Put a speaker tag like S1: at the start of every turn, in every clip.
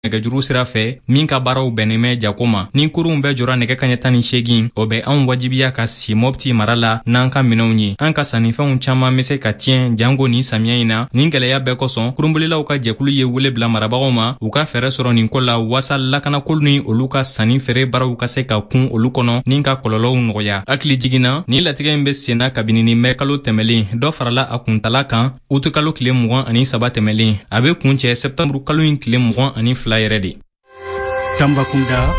S1: nɛgɛjuru sira fɛ min ka baaraw bɛnnɛmɛ jakoma ni kurun bɛɛ jɔra nɛgɛ kaɲɛ 18 o bɛ anw wajibiya ka si Mopti mara la n'an ka minɛnw ye. An ka sannifɛnw caman bɛ se ka tiɲɛ jango ni samiya in na. Nin gɛlɛya bɛɛ kosɔn kurunbolilaw ka jɛkulu ye wele bila marabagaw ma u ka fɛɛrɛ sɔrɔ nin ko la wasa lakanako ni olu ka sanni feere baaraw ka se ka kun olu kɔnɔ nin ka kɔlɔlɔw nɔgɔya. Hakili jiginna ni latigɛ in bɛ senna kabini nin mɛ kalo tɛmɛlen dɔ farala a kuntala kan utu kalo tile 23 tɛmɛlen a bɛ kun cɛ septamburu kalo in tile 22 yɛrɛ de.
S2: Tambakunda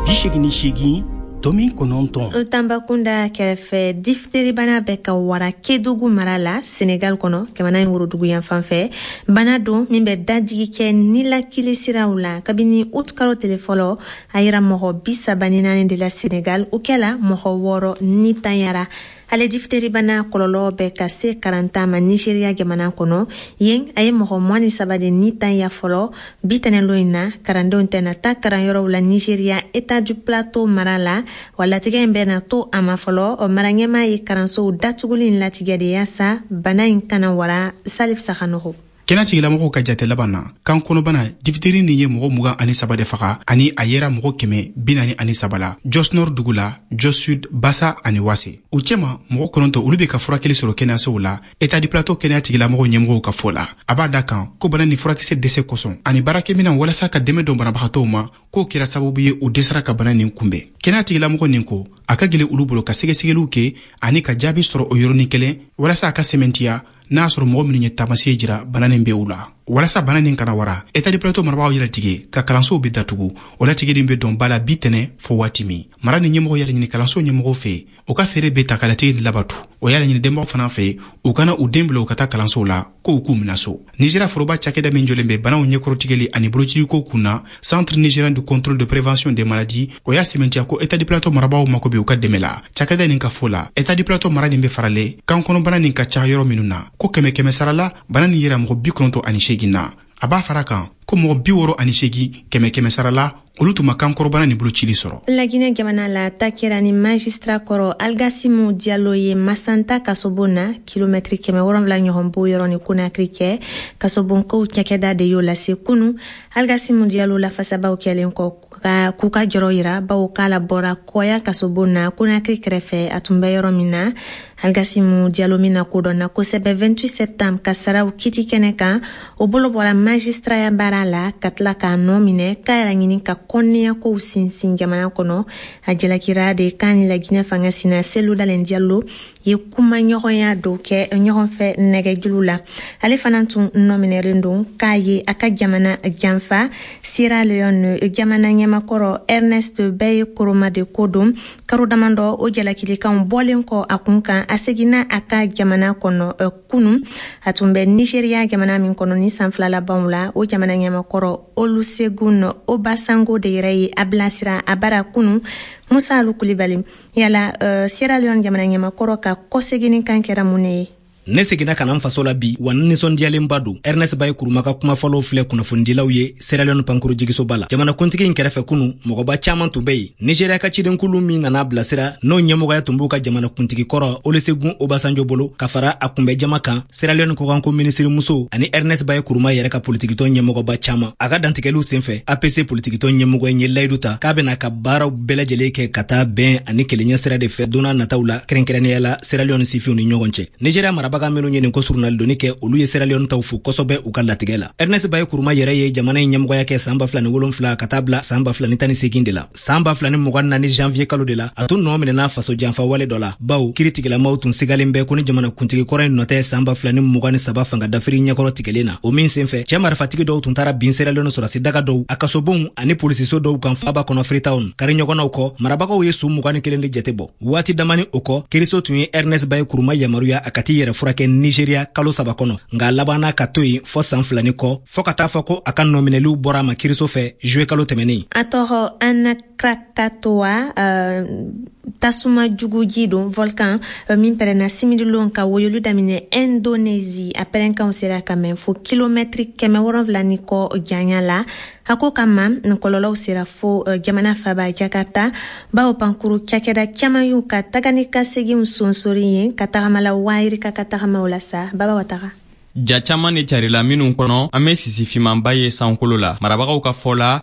S2: 88 Tomi Kononton.
S3: Tambakunda kɛrɛfɛ diphtérie bana bɛ ka wara Kédougou mara la Sénégal kɔnɔ jamana in worodugu yan fanfɛ bana don min bɛ dajigi kɛ nilakili siraw la kabini août kalo tile fɔlɔ a yira mɔgɔ 34 de la Sénégal o kɛla mɔgɔ 6 ni tanyara. Ale diphtérie bana kɔlɔlɔ bɛ ka se 40 ma Nigeria jamana kɔnɔ yen a ye mɔgɔ 13 de ni tanya fɔlɔ bitɛnɛlo in na karandenw tɛna ta karanyɔrɔw la Nigeria État du Plateau mara la wa latigɛ in bɛna to a ma fɔlɔ mara ɲɛma ye karansow datuguli in latigɛ de yasa bana in kana wara Salif Sakanogo.
S2: Kɛnɛtigilamɔgɔw ka jate laban na kan kɔnɔbana diphtérie nin ye mɔgɔ 23 de faga ani a yera mɔgɔ 143 la Jos Nord dugu la Jos Sud Bassa ani Wase. O cɛma mɔgɔ 9 olu bɛ ka furakɛli sɔrɔ kɛnɛyasow la État du Plateau kɛnɛyatigilamɔgɔw ɲɛmɔgɔw ka fɔ la. A b'a da kan ko bana ni furakisɛ dɛsɛ kosɔn ani baarakɛminɛn walasa ka dɛmɛ dɔn banabagatɔw ma k'o kɛra sababu ye o dɛsɛra ka bana nin kunbɛn. Kɛnɛyatigilamɔgɔ nin ko a ka gɛlɛn olu bolo ka sɛgɛsɛgɛliw kɛ ani ka jaabi sɔrɔ o yɔrɔnin kelen walasa a ka sɛmɛntiya n'a sɔrɔ mɔgɔ minnu ye taamasiye jira bana nin bɛ u la. Walasa bana nin kana wara État du Plateau marabagaw yɛrɛ tigɛ ka kalansow bɛ datugu o latigɛlen bɛ dɔn bala bi tɛnɛ fɔ waati min. Mara ni ɲɛmɔgɔ yɛrɛ ɲini kalanso ɲɛmɔgɔw fɛ u ka fɛɛrɛ bɛ ta ka latigɛ labatu o yɛrɛ ɲini denbaw fana fɛ u kana u den bila u ka taa kalansow la ko u k'u mina so. Nigeria foroba cakɛda min jɔlen bɛ banaw ɲɛkɔrɔtigɛli ani bolociko kunna Centre Nigérien de contrôle de prévention des maladies o y'a sɛmɛntiya ko État du Plateau marabagaw mako bɛ u ka dɛmɛ la. Cakɛda nin ka fɔ la État du Plateau mara nin bɛ farale kan kɔnɔbana nin ka ca yɔrɔ minnu na ko 100 sara la bana nin yɛrɛ mɔgɔ 98 na. A b'a fara kan ko mɔgɔ 68 100 sara la olu tuma kan kɔrɔbana ni bolocili sɔrɔ.
S3: Laginɛ jamana la ta kɛra ni magistrat kɔrɔ Algasimu Diallo ye Masanta kasobon na kilomɛtiri 700 ɲɔgɔn bɔ yɔrɔ ni Conakry kɛ kasobonkow cakɛda de y'o lase kunu. Algasimu Diallo lafasabaw kɛlen kɔ k'u ka jɔrɔ yira bawo k'ala bɔra kɔya kasobon na Conakry kɛrɛfɛ a tun bɛ yɔrɔ min na. Algasimu Diallo min na kodɔnna kosɛbɛ 28 septembre ka saraw kiti kɛnɛ kan o bolo bɔra magistraya baara la ka tila k'a nɔ minɛ k'a yɛrɛ ɲini ka kɔnniya kow sinsin jamana kɔnɔ a jalakira de k'a ni Laginɛ fanga sina Cellou Dalein Diallo ye kuma ɲɔgɔnya dɔw kɛ ɲɔgɔn fɛ nɛgɛjuru la. Ale fana tun nɔminɛlen don k'a ye a ka jamana janfa Sierra Leone jamana ɲɛmakɔrɔ Ernest Bai Koroma de ko don karo damandɔ o jalakilikanw bɔlen kɔ a kun kan a seginna a ka jamana kɔnɔ kunu a tun bɛ Nigeria jamana min kɔnɔ ni san 2 labanw la o jamana ɲɛmakɔrɔ Olusegun Obasanjo de yɛrɛ ye a bilasira a bara kunu. Musa Alu Kulibali yala Sierra Leone jamana ɲɛmakɔrɔ ka kɔseginin kan kɛra mun ye?
S4: Ne seginna ka na n faso la bi wa nisɔndiyalenba don. Ernest Bai Koroma ka kumafɔlaw filɛ kunnafonidilaw ye Sierra Leone pankuru jigisoba la. Jamanakuntigi in kɛrɛfɛ kunu mɔgɔba caman tun bɛ yen. Nigeria ka cidenkulu min nana bilasira n'o ɲɛmɔgɔya tun b'u ka jamanakuntigi kɔrɔ Olusegun Obasanjo bolo ka fara a kunbɛ jama kan Sierra Leone kɔkanko minisiri muso ani Ernest Bai Koroma yɛrɛ ka politikitɔn ɲɛmɔgɔba caman. A ka dantigɛliw senfɛ APC politikitɔn ɲɛmɔgɔ in ye layidu ta k'a bɛna ka baaraw bɛɛ lajɛlen kɛ ka taa bɛn ani kelenya sira de fɛ donna nataw la kɛrɛnkɛrɛnnenya la Sierra Leone sifiw ni ɲɔgɔn cɛ. Nigeria marabaga minnu ye nin ko surnalidoni kɛ olu ye Sierra Leone taw fo kosɛbɛ u ka latigɛ la. Ernest Bai Koroma yɛrɛ ye jamana in ɲɛmɔgɔya kɛ san 2007 ka taa bila san 2018 de la. San 2024 janvier kalo de la a tun nɔ minɛna faso janfa wale dɔ la bawo kiritigilamaw tun sigalen bɛ ko ni jamanakuntigi kɔrɔ in nɔtɛ san 2023 fanga dafiri ɲɛkɔrɔ tigɛlen na. O min senfɛ cɛ marifatigi dɔw tun taara bin Sierra Leone sɔrɔsi daga dɔw a kasobonw ani polisiso dɔw kan faba kɔnɔ Freetown kari ɲɔgɔnnaw kɔ marabagaw ye su 21 de jate bɔ. Waati damani o kɔ kiriso tun ye Ernest Bai Koroma yamaruya a ka t'i yɛrɛ furakɛ Nigeria kalo 3 kɔnɔ nka labanna ka to yen fɔ san 2 ni kɔ fɔ ka taa fɔ ko a ka nɔminɛliw bɔra a ma kiriso fɛ juillet kalo tɛmɛnen.
S3: A tɔgɔ Anna Krakatoa tasuma juguji don volcan min pɛrɛnna simidilon ka woyolu daminɛ Indonésie a pɛrɛnkanw sera ka mɛn fo kilomɛtiri 700 ni kɔ janya la a ko kama kɔlɔlɔw sera fo jamana faba Jakarta bawo pankuru cakɛda caman y'u ka taga ni ka seginw sonsori ye ka tagamala wayiri ka tagamaw la sa baba wataga.
S1: Ja caaman ne carila minw kɔnɔ an be sisifimanba ye sankolo la. Marabagaw ka fɔ la